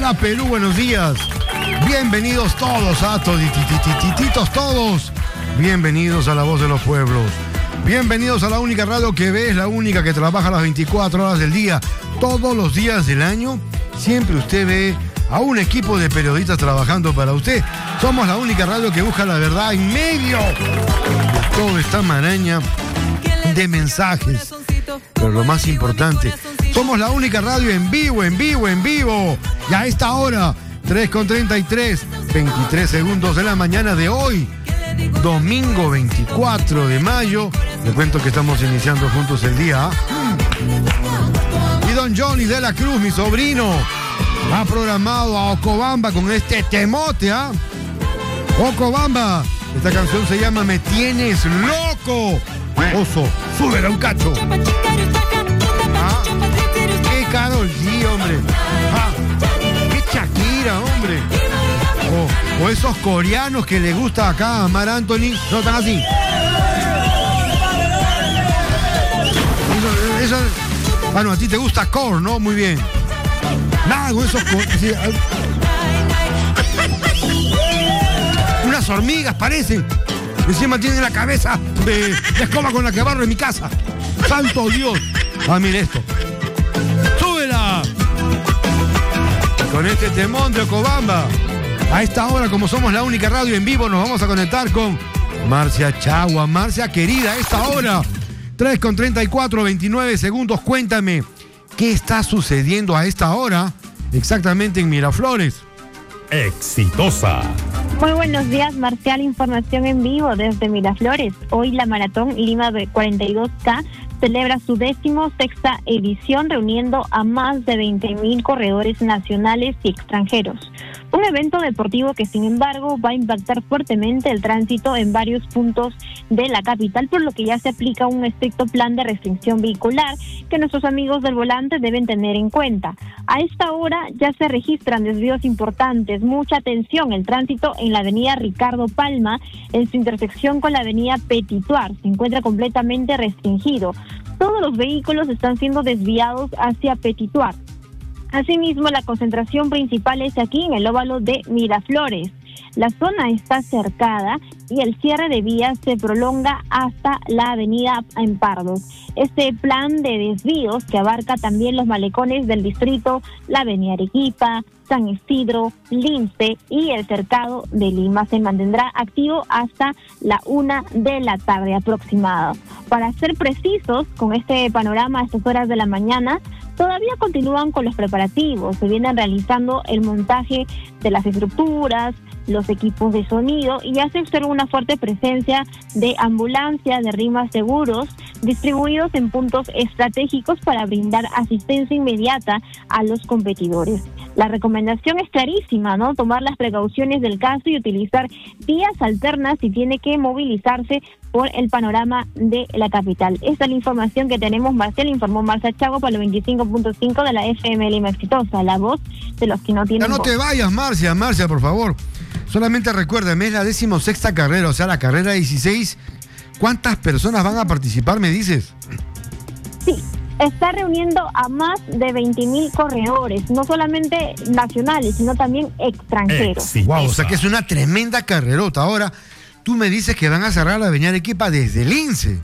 Hola Perú, buenos días. Bienvenidos todos a todititos todos. Bienvenidos a La Voz de los Pueblos. Bienvenidos a la única radio que ves, la única que trabaja las 24 horas del día, todos los días del año. Siempre usted ve a un equipo de periodistas trabajando para usted. Somos la única radio que busca la verdad en medio de toda esta maraña de mensajes. Pero lo más importante, somos la única radio en vivo. Y a esta hora, 3:33, 23 segundos de la mañana de hoy, domingo 24 de mayo. Les cuento que estamos iniciando juntos el día. Y don Johnny de la Cruz, mi sobrino, ha programado a Ocobamba con este temote, ¿ah? Ocobamba, esta canción se llama Me Tienes Loco. Oso, súbela un cacho. ¿Ah? Qué Karol G, hombre. ¿Ah? Qué Shakira, hombre. O esos coreanos que le gusta acá a Mar Anthony, no están así. Bueno, a ti te gusta Core, ¿no? Muy bien. Nada con esos... Unas hormigas parecen. Encima tienen la cabeza de escoba con la que barro en mi casa. ¡Santo Dios! Ah, mire esto. ¡Súbela! Con este temón de Ocobamba. A esta hora, como somos la única radio en vivo, nos vamos a conectar con Marcia Chagua. Marcia, querida, a esta hora, 3:34, 29 segundos. Cuéntame, ¿qué está sucediendo a esta hora exactamente en Miraflores? Exitosa. Muy buenos días, Marcial. Información en vivo desde Miraflores. Hoy la Maratón Lima de 42K celebra su 16ª edición, reuniendo a más de 20.000 corredores nacionales y extranjeros. Un evento deportivo que, sin embargo, va a impactar fuertemente el tránsito en varios puntos de la capital, por lo que ya se aplica un estricto plan de restricción vehicular que nuestros amigos del volante deben tener en cuenta. A esta hora ya se registran desvíos importantes. Mucha atención, el tránsito en la avenida Ricardo Palma, en su intersección con la avenida Petituar, se encuentra completamente restringido. Todos los vehículos están siendo desviados hacia Petituar. Asimismo, la concentración principal es aquí en el óvalo de Miraflores. La zona está cercada y el cierre de vías se prolonga hasta la avenida Empardos. Este plan de desvíos, que abarca también los malecones del distrito, la avenida Arequipa, San Isidro, Lince y el cercado de Lima, se mantendrá activo hasta la 1 de la tarde aproximada. Para ser precisos, con este panorama a estas horas de la mañana, todavía continúan con los preparativos. Se vienen realizando el montaje de las estructuras, los equipos de sonido, y ya se observa una fuerte presencia de ambulancias de Rimas Seguros distribuidos en puntos estratégicos para brindar asistencia inmediata a los competidores. La recomendación es clarísima, ¿no? Tomar las precauciones del caso y utilizar vías alternas si tiene que movilizarse por el panorama de la capital. Esta es la información que tenemos. Marcial, informó Marcia Chago para el 25.5 de la FM Lima Exitosa, la voz de los que no tienen voz. No te vayas, Marcia, por favor. Solamente recuérdame, es la 16ª carrera, o sea, la carrera 16. ¿Cuántas personas van a participar, me dices? Sí, está reuniendo a más de 20.000 corredores, no solamente nacionales, sino también extranjeros. Wow, o sea que es una tremenda carrerota. Ahora, tú me dices que van a cerrar la avenida Arequipa desde Lince.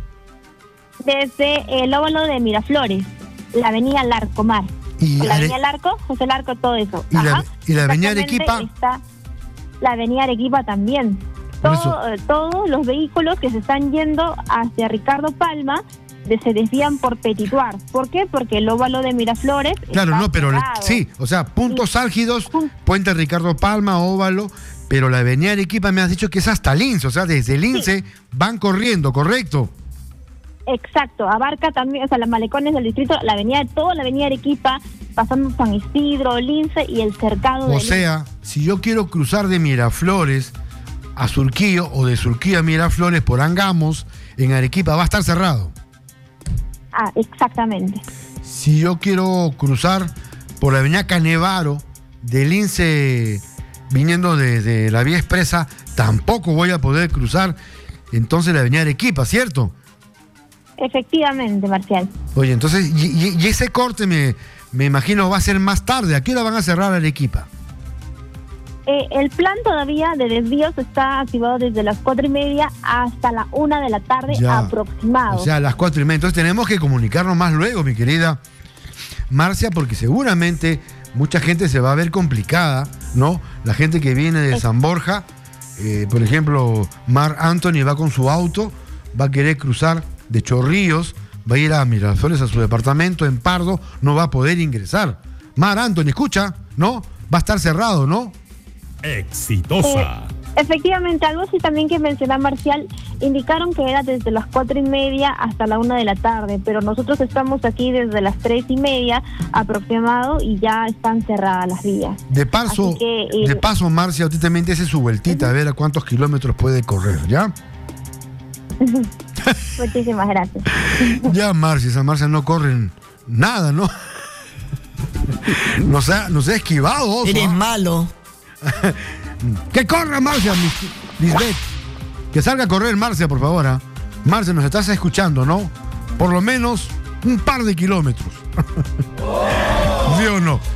Desde el óvalo de Miraflores, la avenida Larcomar. ¿Y la avenida Larco, José Larco, todo eso. ¿Y la avenida Arequipa? Está la avenida Arequipa también. Todos los vehículos que se están yendo hacia Ricardo Palma se desvían por Petituar. ¿Por qué? Porque el óvalo de Miraflores... Claro, no, pero sí, o sea, puntos álgidos, Puente Ricardo Palma, óvalo, pero la avenida Arequipa me has dicho que es hasta Lince, o sea, desde Lince van corriendo, ¿correcto? Exacto, abarca también, o sea, las malecones del distrito, la avenida, toda la avenida Arequipa, pasando San Isidro, Lince y el cercado de... O sea, si yo quiero cruzar de Miraflores a Surquillo o de Surquillo a Miraflores por Angamos, en Arequipa va a estar cerrado. Ah, exactamente. Si yo quiero cruzar por la avenida Canevaro, de Lince, viniendo desde la vía expresa, tampoco voy a poder cruzar entonces la avenida Arequipa, ¿cierto? Efectivamente, Marcial. Oye, entonces, y ese corte me me imagino va a ser más tarde. ¿A qué hora van a cerrar Arequipa? El plan todavía de desvíos está activado desde las 4:30 hasta la 1 de la tarde aproximado. O sea, a las 4:30. Entonces tenemos que comunicarnos más luego, mi querida Marcia, porque seguramente mucha gente se va a ver complicada, ¿no? La gente que viene de San Borja, por ejemplo, Mar Anthony va con su auto, va a querer cruzar de Chorrillos, va a ir a Miraflores a su departamento en Pardo, no va a poder ingresar. Mar Anthony, escucha, ¿no? Va a estar cerrado, ¿no? Exitosa. Efectivamente, algo así también que menciona Marcial, indicaron que era desde las 4:30 hasta la 1 de la tarde, pero nosotros estamos aquí desde las 3:30 aproximado y ya están cerradas las vías. De paso, Marcia, usted también hace su vueltita a ver a cuántos kilómetros puede correr, ¿ya? Muchísimas gracias. Ya, Marcia, esa Marcia no corre nada, ¿no? Nos ha esquivado, oso. Eres malo. Que corra, Marcia, Lisbeth. Que salga a correr, Marcia, por favor. ¿Eh? Marcia, nos estás escuchando, ¿no? Por lo menos un par de kilómetros. ¿Sí o no?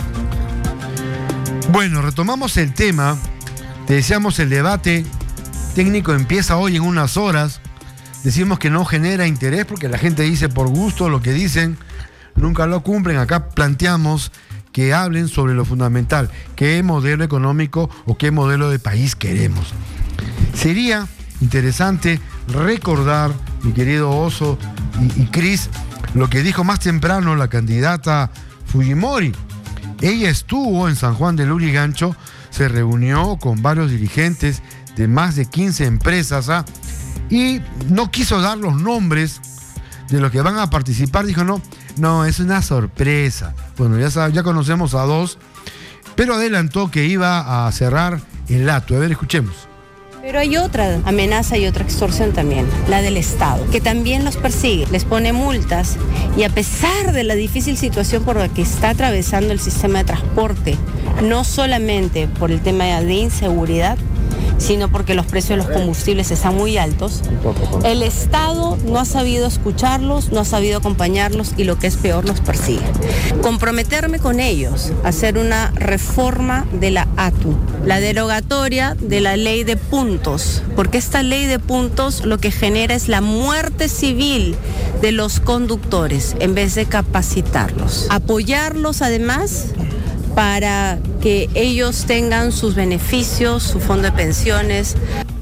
Bueno, retomamos el tema. Te decíamos, el debate técnico empieza hoy en unas horas. Decimos que no genera interés porque la gente dice por gusto lo que dicen, nunca lo cumplen. Acá planteamos que hablen sobre lo fundamental, qué modelo económico o qué modelo de país queremos. Sería interesante recordar, mi querido Oso y Cris, lo que dijo más temprano la candidata Fujimori. Ella estuvo en San Juan de Lurigancho, se reunió con varios dirigentes de más de 15 empresas y no quiso dar los nombres de los que van a participar. Dijo, no, es una sorpresa. Bueno, ya conocemos a dos, pero adelantó que iba a cerrar el acto. A ver, escuchemos. Pero hay otra amenaza y otra extorsión también, la del Estado, que también los persigue, les pone multas y a pesar de la difícil situación por la que está atravesando el sistema de transporte, no solamente por el tema de inseguridad, sino porque los precios de los combustibles están muy altos, el Estado no ha sabido escucharlos, no ha sabido acompañarlos y lo que es peor, los persigue. Comprometerme con ellos a hacer una reforma de la ATU, la derogatoria de la ley de puntos, porque esta ley de puntos lo que genera es la muerte civil de los conductores en vez de capacitarlos. Apoyarlos además para que ellos tengan sus beneficios, su fondo de pensiones.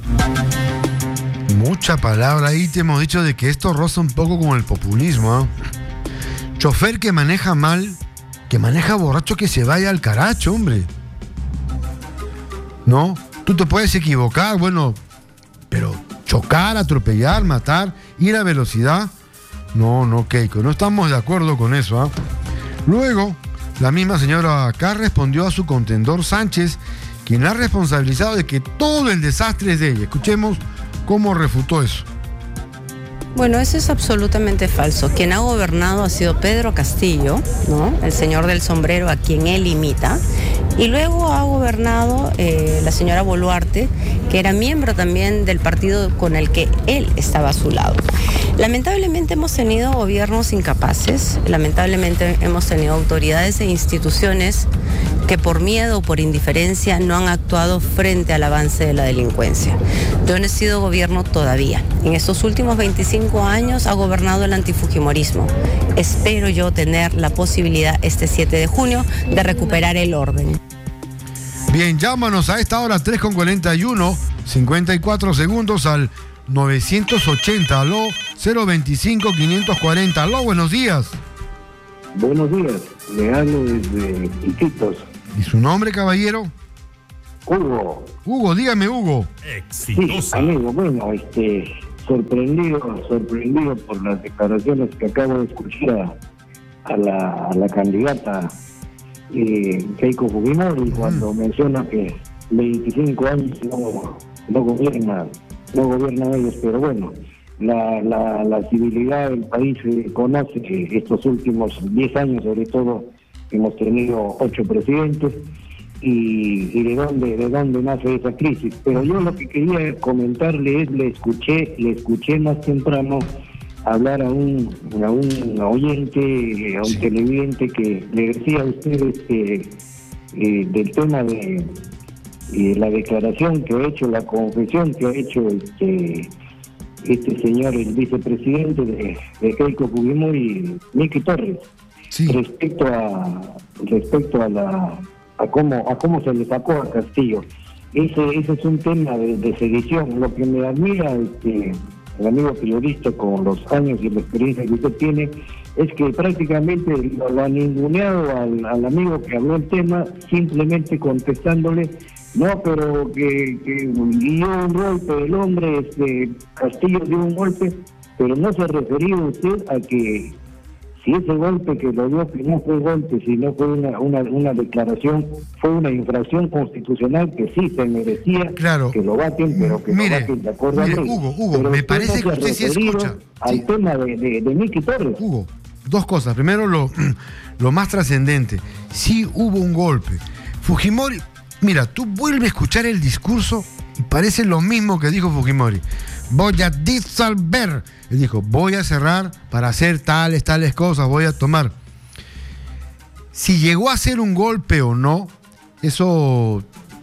Mucha palabra ahí, te hemos dicho de que esto roza un poco con el populismo. Chofer que maneja mal, que maneja borracho, que se vaya al caracho, hombre. ¿No? Tú te puedes equivocar, bueno, pero chocar, atropellar, matar, ir a velocidad, no, Keiko, no estamos de acuerdo con eso. Luego, la misma señora acá respondió a su contendor Sánchez, quien la ha responsabilizado de que todo el desastre es de ella. Escuchemos cómo refutó eso. Bueno, eso es absolutamente falso. Quien ha gobernado ha sido Pedro Castillo, ¿no? El señor del sombrero a quien él imita. Y luego ha gobernado la señora Boluarte, que era miembro también del partido con el que él estaba a su lado. Lamentablemente hemos tenido gobiernos incapaces, lamentablemente hemos tenido autoridades e instituciones que por miedo o por indiferencia no han actuado frente al avance de la delincuencia. Yo no he sido gobierno todavía. En estos últimos 25 años ha gobernado el antifujimorismo. Espero yo tener la posibilidad este 7 de junio de recuperar el orden. Bien, llámanos a esta hora 3:41, 54 segundos al 980, aló, 025-540. Aló, buenos días. Buenos días, le hablo desde Iquitos. ¿Y su nombre, caballero? Hugo. Hugo, dígame, Hugo. Exitosa. Sí, amigo, bueno, sorprendido por las declaraciones que acabo de escuchar a la candidata Keiko Fujimori cuando menciona que 25 años no gobiernan ellos, pero bueno, la civilidad del país conoce que estos últimos 10 años, sobre todo, hemos tenido 8 presidentes y de dónde nace esa crisis. Pero yo lo que quería comentarle es, le escuché más temprano hablar a un oyente, a un Sí. televidente que le decía a usted del tema de la declaración que ha hecho, la confesión que ha hecho este señor, el vicepresidente de Keiko Fujimori, Miki Torres, Sí. respecto a cómo se le sacó a Castillo. Ese es un tema de sedición. Lo que me admira el amigo periodista, con los años y la experiencia que usted tiene, es que prácticamente lo ha ninguneado al amigo que habló el tema, simplemente contestándole: no, pero que dio un golpe el hombre, Castillo dio un golpe, pero no se refería usted a que si ese golpe que lo dio, que no fue golpe, sino fue una declaración, fue una infracción constitucional que sí se merecía, Claro. que lo baten, pero que Mire, lo baten de acuerdo a mire, ley. Hugo, Pero me usted parece no que se ha usted sí referido escucha. al Sí. tema de Miki Torres. Hugo, dos cosas. Primero, lo más trascendente. Sí hubo un golpe. Fujimori, mira, tú vuelves a escuchar el discurso y parece lo mismo que dijo Fujimori. Voy a disolver. Él dijo, voy a cerrar para hacer tales cosas, voy a tomar. Si llegó a ser un golpe o no, eso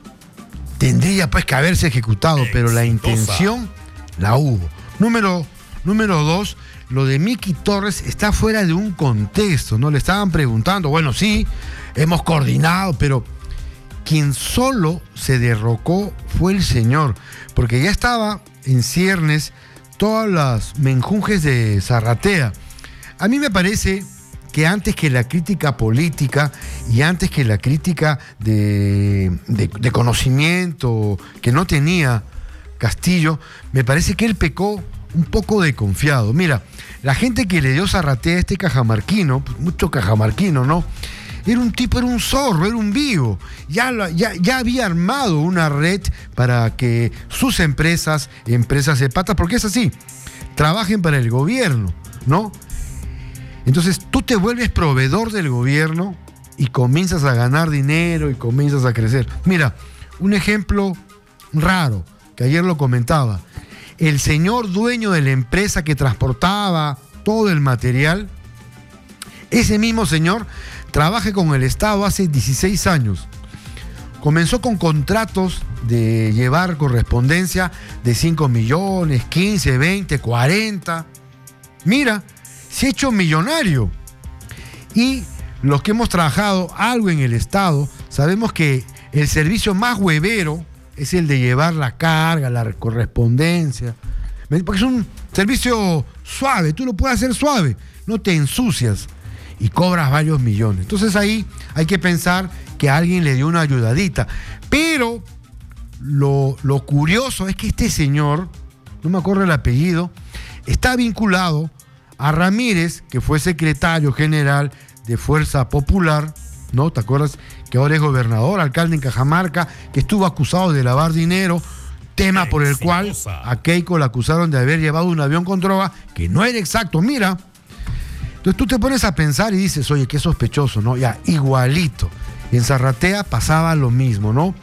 tendría pues que haberse ejecutado, pero la intención la hubo. Número dos, lo de Miki Torres está fuera de un contexto, ¿no? Le estaban preguntando, bueno, sí, hemos coordinado, pero quien solo se derrocó fue el señor, porque ya estaba en ciernes todas las menjunjes de Zarratea. A mí me parece que antes que la crítica política y antes que la crítica de conocimiento que no tenía Castillo, me parece que él pecó un poco de confiado. Mira, la gente que le dio Zarratea a este cajamarquino, pues mucho cajamarquino, ¿no? Era un tipo, era un zorro, era un vivo. Ya había armado una red para que sus empresas de patas, porque es así, trabajen para el gobierno, ¿no? Entonces tú te vuelves proveedor del gobierno y comienzas a ganar dinero y comienzas a crecer. Mira, un ejemplo raro, que ayer lo comentaba. El señor dueño de la empresa que transportaba todo el material, ese mismo señor trabaja con el Estado hace 16 años. Comenzó con contratos de llevar correspondencia de 5 millones, 15, 20, 40. Mira, se ha hecho millonario. Y los que hemos trabajado algo en el Estado, sabemos que el servicio más huevero es el de llevar la carga, la correspondencia. Porque es un servicio suave, tú lo puedes hacer suave, no te ensucias y cobras varios millones. Entonces ahí hay que pensar que alguien le dio una ayudadita. Pero lo curioso es que este señor, no me acuerdo el apellido, está vinculado a Ramírez, que fue secretario general de Fuerza Popular, ¿no? ¿Te acuerdas? Que ahora es gobernador, alcalde en Cajamarca, que estuvo acusado de lavar dinero, tema por el cual a Keiko la acusaron de haber llevado un avión con droga, que no era exacto, mira. Entonces tú te pones a pensar y dices, oye, qué sospechoso, ¿no? Ya, igualito. En Zarratea pasaba lo mismo, ¿no?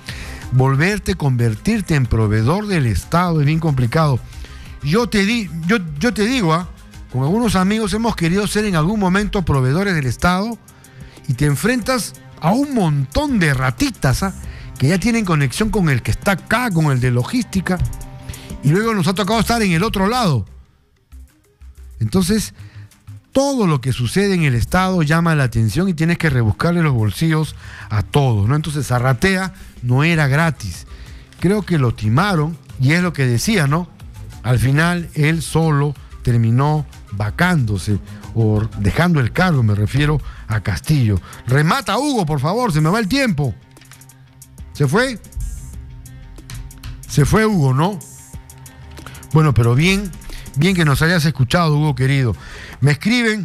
Convertirte en proveedor del Estado es bien complicado. Yo te digo, con algunos amigos hemos querido ser en algún momento proveedores del Estado y te enfrentas a un montón de ratitas, que ya tienen conexión con el que está acá, con el de logística, y luego nos ha tocado estar en el otro lado. Entonces, todo lo que sucede en el Estado llama la atención y tienes que rebuscarle los bolsillos a todos, ¿no? Entonces, Zarratea no era gratis. Creo que lo timaron, y es lo que decía, ¿no? Al final, él solo terminó vacándose o dejando el cargo, me refiero a Castillo. Remata, Hugo, por favor, se me va el tiempo. ¿Se fue? Se fue Hugo, ¿no? Bueno, pero bien que nos hayas escuchado, Hugo querido. Me escribe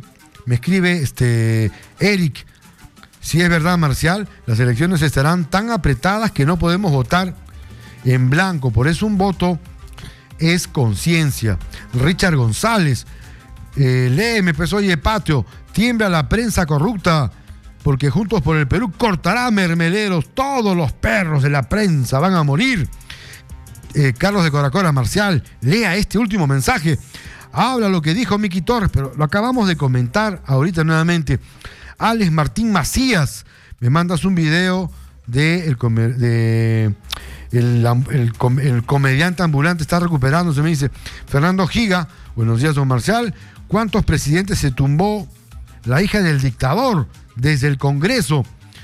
Eric, si es verdad, Marcial, las elecciones estarán tan apretadas que no podemos votar en blanco, por eso un voto es conciencia. Richard González, léeme, pues, oye, Patio, tiembla la prensa corrupta, porque Juntos por el Perú cortará mermeleros, todos los perros de la prensa van a morir. Carlos de Coracora, Marcial, lea este último mensaje. Habla lo que dijo Miki Torres, pero lo acabamos de comentar ahorita nuevamente. Alex Martín Macías, me mandas un video de el comediante ambulante está recuperándose, me dice Fernando Giga. Buenos días, don Marcial. ¿Cuántos presidentes se tumbó la hija del dictador desde el Congreso?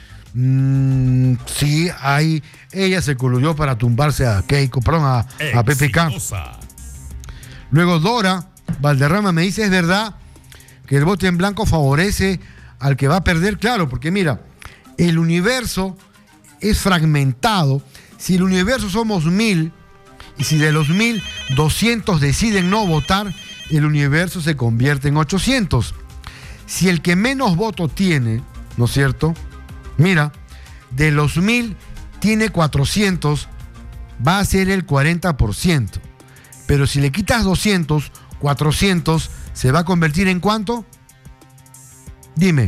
Sí, ella se coluyó para tumbarse a Keiko, perdón, a PPK. Luego Dora Valderrama me dice, ¿es verdad que el voto en blanco favorece al que va a perder? Claro, porque mira, el universo es fragmentado. Si el universo somos 1000, y si de los 1000, 200 deciden no votar, el universo se convierte en 800. Si el que menos votos tiene, ¿no es cierto? Mira, de los 1000 tiene 400, va a ser el 40%. Pero si le quitas 200, 400, ¿se va a convertir en cuánto? Dime.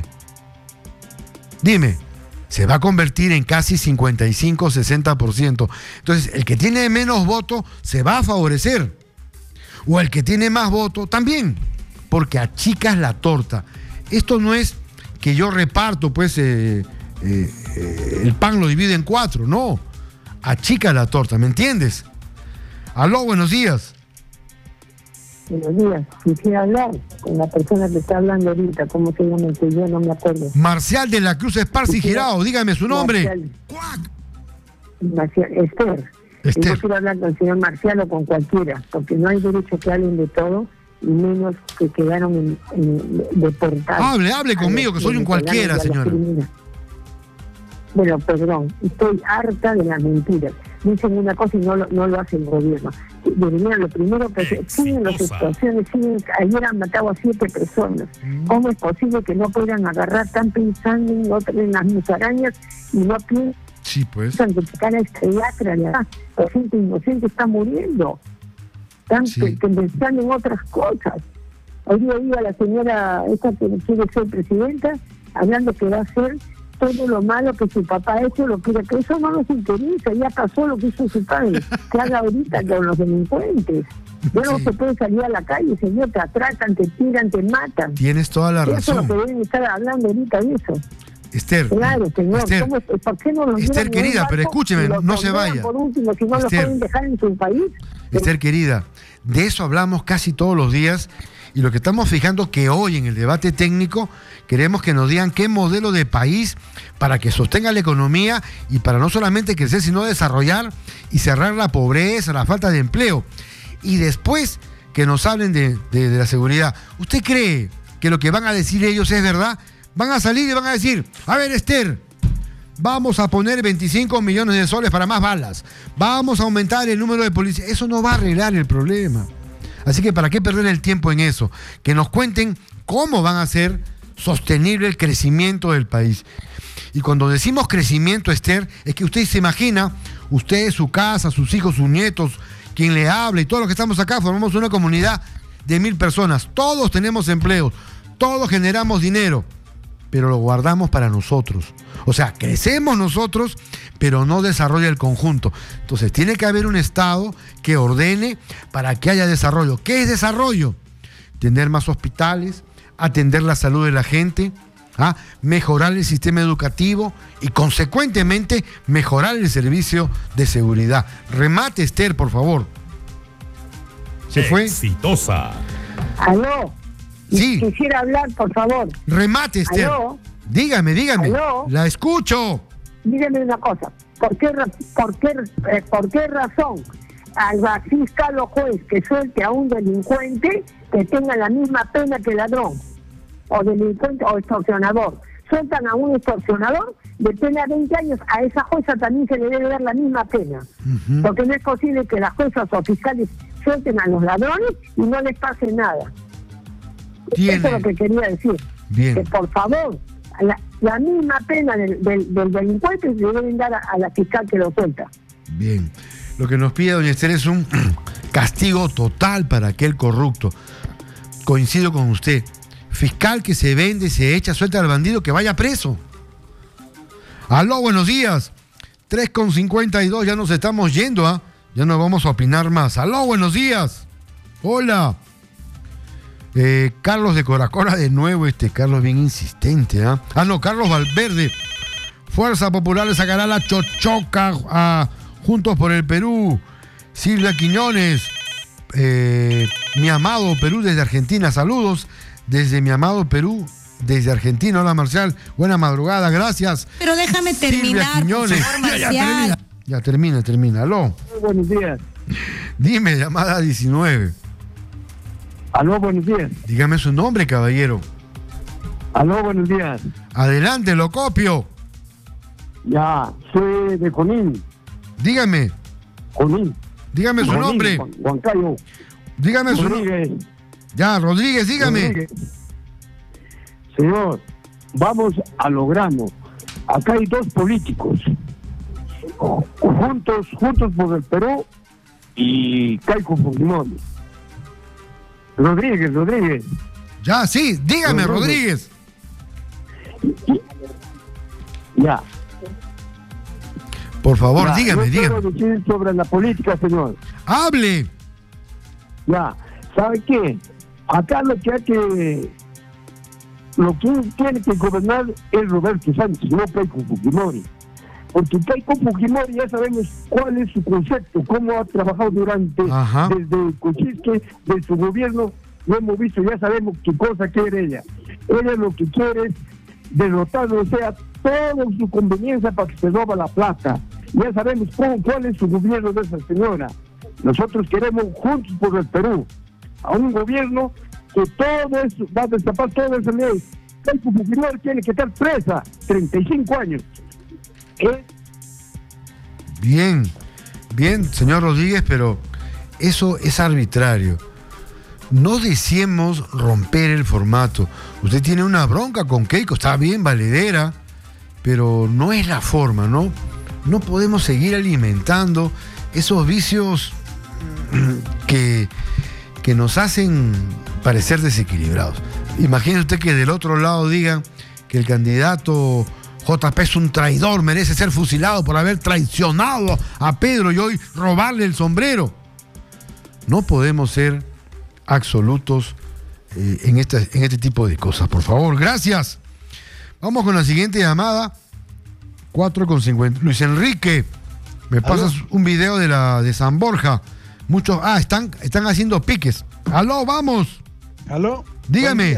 Se va a convertir en casi 55, 60%. Entonces, el que tiene menos votos se va a favorecer. O el que tiene más votos también. Porque achicas la torta. Esto no es que yo reparto, pues, el pan lo divide en 4. No. Achica la torta, ¿me entiendes? Aló, buenos días. Buenos días. Quisiera hablar con la persona que está hablando ahorita. ¿Cómo se llama? Que yo no me acuerdo. Marcial de la Cruz Esparza y Girao. Dígame su nombre. Marcial. Esther. Yo quiero hablar con el señor Marcial o con cualquiera, porque no hay derecho que hablen de todo, y menos que quedaron deportados. Hable conmigo, que soy un cualquiera, señora. Bueno, perdón, estoy harta de las mentiras. Dicen una cosa y no lo hace el gobierno. Deberían, lo primero que siguen las extorsiones, ayer han matado a 7 personas. ¿Cómo es posible que no puedan agarrar? Están pensando en las musarañas y no piensan pues. que quitar a este lacra de acá? La gente inocente está muriendo. Están pensando en otras cosas. Hoy día oí a la señora esta que quiere ser presidenta hablando que va a hacer todo lo malo que su papá ha hecho, lo que eso no nos interesa, ya pasó lo que hizo su padre, que haga ahorita con los delincuentes. Ya no se puede salir a la calle, señor, te atracan, te tiran, te matan. Tienes toda la razón. Eso es lo que deben estar hablando ahorita de eso. Esther, claro, señor, Esther, ¿por qué no nos Esther querida, pero escúcheme, no se vaya. Por último, si no Esther, lo pueden dejar en su país. Esther querida, de eso hablamos casi todos los días. Y lo que estamos fijando que hoy en el debate técnico queremos que nos digan qué modelo de país para que sostenga la economía y para no solamente crecer, sino desarrollar y cerrar la pobreza, la falta de empleo. Y después que nos hablen de la seguridad. ¿Usted cree que lo que van a decir ellos es verdad? Van a salir y van a decir, a ver, Esther, vamos a poner 25 millones de soles para más balas. Vamos a aumentar el número de policías. Eso no va a arreglar el problema. Así que ¿para qué perder el tiempo en eso? Que nos cuenten cómo van a hacer sostenible el crecimiento del país. Y cuando decimos crecimiento, Esther, es que usted se imagina, usted, su casa, sus hijos, sus nietos, quien le habla y todos los que estamos acá, formamos una comunidad de 1000 personas. Todos tenemos empleos, todos generamos dinero, pero lo guardamos para nosotros. O sea, crecemos nosotros, pero no desarrolla el conjunto. Entonces, tiene que haber un Estado que ordene para que haya desarrollo. ¿Qué es desarrollo? Tener más hospitales, atender la salud de la gente, mejorar el sistema educativo y, consecuentemente, mejorar el servicio de seguridad. Remate, Esther, por favor. ¿Se fue? Exitosa. Aló. Sí. Quisiera hablar, por favor. Remate, Esther. Aló. Dígame. ¿Aló? La escucho. Dígame una cosa. ¿Por qué razón al fiscal o juez que suelte a un delincuente que tenga la misma pena que ladrón o delincuente o extorsionador? Sueltan a un extorsionador de pena 20 años, a esa jueza también se le debe dar la misma pena. Porque no es posible que las juezas o fiscales suelten a los ladrones y no les pase nada. Eso es lo que quería decir. Bien. Que por favor, la misma pena del delincuente se deben dar a la fiscal que lo suelta. Bien. Lo que nos pide doña Esther es un castigo total para aquel corrupto. Coincido con usted. Fiscal que se vende, se echa, suelta al bandido, que vaya preso. Aló, buenos días. 3:52, ya nos estamos yendo, Ya no vamos a opinar más. Aló, buenos días. Hola. Carlos de Coracora de nuevo, Carlos bien insistente, ¿ah? No, Carlos Valverde. Fuerza Popular le sacará la chochoca a Juntos por el Perú. Silvia Quiñones, mi amado Perú desde Argentina. Saludos desde mi amado Perú, desde Argentina. Hola, Marcial. Buena madrugada, gracias. Pero déjame terminar, por favor, Marcial. Ya termina. Aló. Buenos días. Dime, llamada 19. Aló, buenos días. Dígame su nombre, caballero. Aló, buenos días. Adelante, lo copio. Ya, soy de Junín. Dígame. Junín. Dígame su nombre. Huancayo. Dígame su Rodríguez. nombre. Ya, Rodríguez, dígame. Rodríguez. Señor, vamos a lograrlo. Acá hay dos políticos. Juntos por el Perú y Keiko Fujimori. Rodríguez. Ya, sí, dígame, Rodríguez. Ya. Por favor, Ya, dígame. Quiero decir sobre la política, señor. Hable. Ya, ¿sabe qué? Acá lo que tiene que gobernar es Roberto Sánchez, no Keiko Fujimori. Porque Keiko Fujimori ya sabemos cuál es su concepto, cómo ha trabajado desde Kuczynski, de su gobierno, lo hemos visto, ya sabemos qué cosa quiere ella. Ella lo que quiere es derrotar, o sea, toda su conveniencia para que se roba la plata. Ya sabemos cuál es su gobierno de esa señora. Nosotros queremos Juntos por el Perú, a un gobierno que todo eso va a destapar toda esa ley. Keiko Fujimori tiene que estar presa 35 años. Bien, señor Rodríguez, pero eso es arbitrario. No deseemos romper el formato. Usted tiene una bronca con Keiko, está bien, valedera, pero no es la forma, ¿no? No podemos seguir alimentando esos vicios que nos hacen parecer desequilibrados. Imagínese usted que del otro lado digan que el candidato JP es un traidor, merece ser fusilado por haber traicionado a Pedro y hoy robarle el sombrero. No podemos ser absolutos en este tipo de cosas, por favor. Gracias. Vamos con la siguiente llamada. 4:50. Luis Enrique, me pasas un video de San Borja. Muchos, están haciendo piques. Aló, vamos. Aló. Dígame.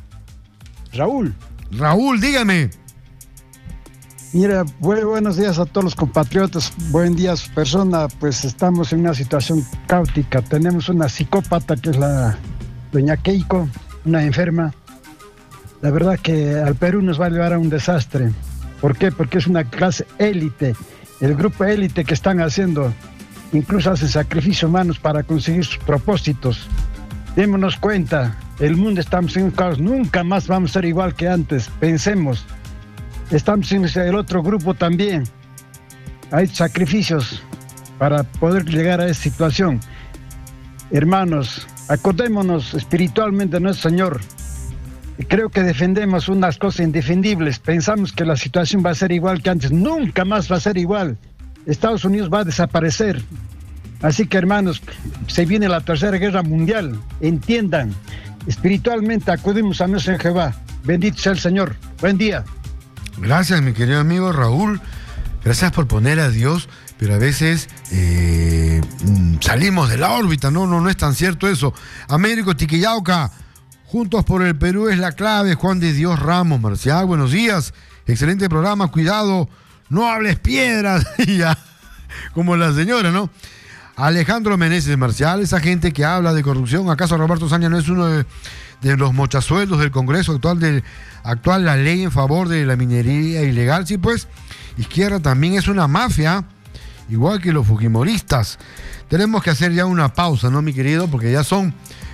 Raúl, dígame. Mira, buenos días a todos los compatriotas. Buen día a su persona. Pues estamos en una situación caótica. Tenemos una psicópata que es la doña Keiko, una enferma. La verdad que al Perú nos va a llevar a un desastre. ¿Por qué? Porque es una clase élite. El grupo élite que están haciendo, incluso hacen sacrificios humanos para conseguir sus propósitos. Démonos cuenta, el mundo estamos en un caos. Nunca más vamos a ser igual que antes. Pensemos. Estamos en el otro grupo también. Hay sacrificios para poder llegar a esa situación. Hermanos, acordémonos espiritualmente de nuestro Señor. Creo que defendemos unas cosas indefendibles. Pensamos que la situación va a ser igual que antes. Nunca más va a ser igual. Estados Unidos va a desaparecer. Así que, hermanos, se viene la Tercera Guerra Mundial. Entiendan, espiritualmente acudimos a nuestro Jehová. Bendito sea el Señor. Buen día. Gracias, mi querido amigo Raúl. Gracias por poner a Dios, pero a veces salimos de la órbita. No es tan cierto eso. Américo Tiquillauca, Juntos por el Perú es la clave. Juan de Dios Ramos, Marcial, buenos días. Excelente programa, cuidado, no hables piedras. Ya, como la señora, ¿no? Alejandro Meneses, Marcial, esa gente que habla de corrupción. ¿Acaso Roberto Sánchez no es uno de los mochasueldos del Congreso actual la ley en favor de la minería ilegal? Sí, pues, izquierda también es una mafia, igual que los fujimoristas. Tenemos que hacer ya una pausa, ¿no, mi querido? Porque ya son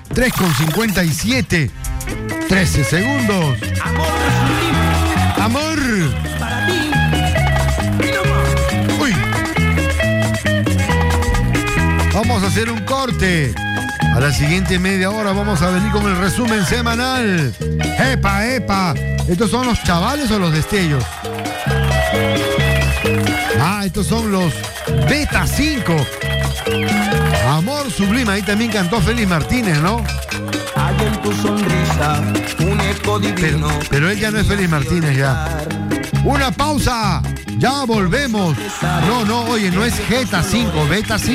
3:57, 13 segundos. Amor. Para ti. Uy. Vamos a hacer un corte. A la siguiente media hora vamos a venir con el resumen semanal. ¡Epa! ¿Estos son los chavales o los destellos? Estos son los Beta 5. Amor sublime, ahí también cantó Félix Martínez, ¿no? en tu sonrisa un eco divino. Pero él ya no es Félix Martínez ya. Una pausa. Ya volvemos. No, oye, no es Geta 5, Beta 5.